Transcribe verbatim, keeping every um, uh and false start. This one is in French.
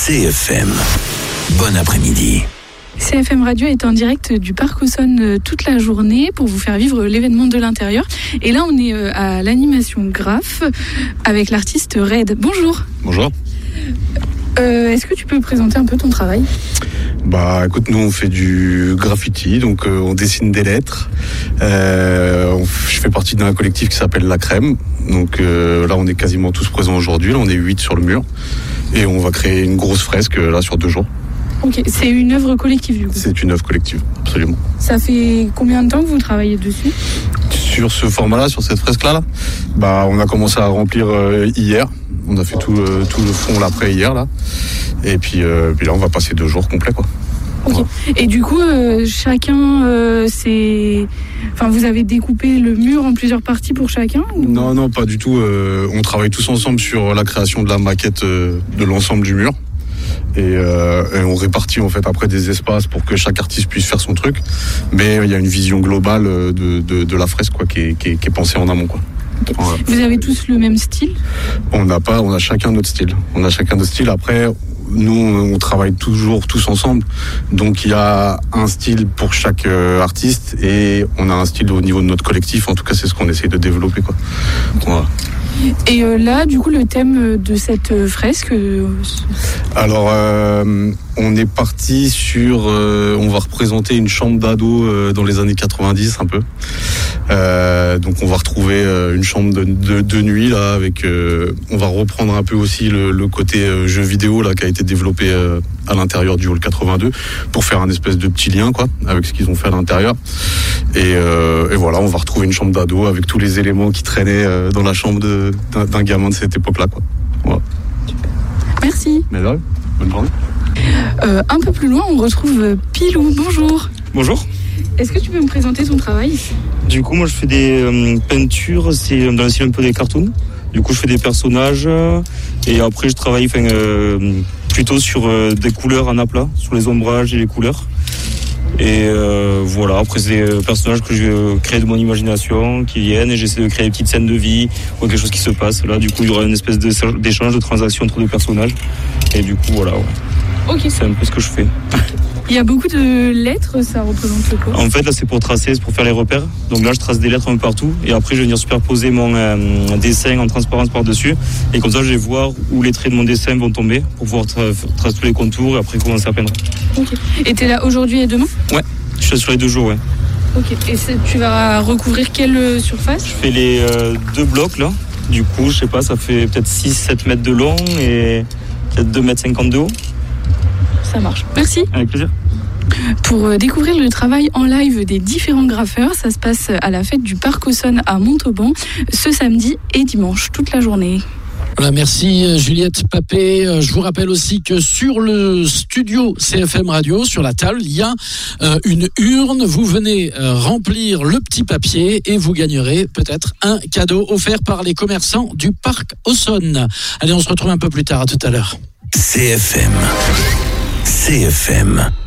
C F M. Bon après-midi. C F M Radio est en direct du Parc Auxonne toute la journée pour vous faire vivre l'événement de l'intérieur. Et là, on est à l'animation graphe avec l'artiste Red. Bonjour. Bonjour. Euh, est-ce que tu peux présenter un peu ton travail ? Bah écoute, nous on fait du graffiti, donc euh, on dessine des lettres. Euh, on, je fais partie d'un collectif qui s'appelle La Crème. Donc euh, là on est quasiment tous présents aujourd'hui, là on est huit sur le mur. Et on va créer une grosse fresque là sur deux jours. Ok, c'est une œuvre collective du coup ? C'est une œuvre collective, absolument. Ça fait combien de temps que vous travaillez dessus ? Sur ce format-là, sur cette fresque-là, là, bah on a commencé à remplir euh, hier. On a fait tout, euh, tout le fond l'après hier là. Et puis, euh, puis là on va passer deux jours complets quoi. Ok. Ouais. Et du coup, euh, chacun, euh, c'est, enfin, vous avez découpé le mur en plusieurs parties pour chacun ou... Non, non, pas du tout. Euh, on travaille tous ensemble sur la création de la maquette euh, de l'ensemble du mur. Et, euh, et on répartit en fait après des espaces pour que chaque artiste puisse faire son truc. Mais il y a une vision globale de, de, de la fresque quoi, qui est, qui est, qui est pensée en amont quoi. Okay. Voilà. Vous avez tous le même style ? On n'a pas, on a chacun notre style. On a chacun notre style. Après, nous, on travaille toujours tous ensemble. Donc, il y a un style pour chaque euh, artiste et on a un style au niveau de notre collectif. En tout cas, c'est ce qu'on essaie de développer, quoi. Voilà. Et euh, là, du coup, le thème de cette fresque euh... Alors, euh, on est parti sur... Euh, on va représenter une chambre d'ado euh, dans les années quatre-vingt-dix, un peu. Euh, donc, on va retrouver euh, une chambre de, de, de nuit, là, avec... Euh, on va reprendre un peu aussi le, le côté euh, jeu vidéo, là, qui a été développé euh, à l'intérieur du hall quatre-vingt-deux, pour faire un espèce de petit lien, quoi, avec ce qu'ils ont fait à l'intérieur. Et, euh, et voilà, on va retrouver une chambre d'ado avec tous les éléments qui traînaient euh, dans la chambre de, d'un, d'un gamin de cette époque-là, quoi. Voilà. Merci. Mais là, bonne journée. Euh, un peu plus loin, on retrouve Pilou. Bonjour. Bonjour. Est-ce que tu peux me présenter ton travail ? Du coup, moi, je fais des euh, peintures, c'est dans le style un peu des cartoons. Du coup, je fais des personnages euh, et après, je travaille euh, plutôt sur euh, des couleurs en aplat, sur les ombrages et les couleurs. Et euh, voilà, après c'est des personnages que je crée de mon imagination, qui viennent et j'essaie de créer des petites scènes de vie ou quelque chose qui se passe. Là, du coup, il y aura une espèce de, d'échange, de transaction entre deux personnages. Et du coup, voilà, ouais. Okay. C'est un peu ce que je fais. Il y a beaucoup de lettres, ça représente quoi ? En fait, là, c'est pour tracer, c'est pour faire les repères. Donc là, je trace des lettres un peu partout. Et après, je vais venir superposer mon euh, dessin en transparence par-dessus. Et comme ça, je vais voir où les traits de mon dessin vont tomber pour pouvoir tra- tracer tous les contours et après commencer à peindre. Ok. Et t'es là aujourd'hui et demain ? Ouais, je suis sur les deux jours, ouais. Ok. Et tu vas recouvrir quelle surface ? Je fais les euh, deux blocs, là. Du coup, je sais pas, ça fait peut-être six sept mètres de long et peut-être deux mètres cinquante de haut. Ça marche. Merci. Avec plaisir. Pour découvrir le travail en live des différents graffeurs, ça se passe à la fête du Parc Auxonne à Montauban ce samedi et dimanche, toute la journée. Voilà, merci Juliette Papé. Je vous rappelle aussi que sur le studio C F M Radio, sur la table, il y a euh, une urne. Vous venez euh, remplir le petit papier et vous gagnerez peut-être un cadeau offert par les commerçants du Parc Auxonne. Allez, on se retrouve un peu plus tard. À tout à l'heure. C F M. C F M.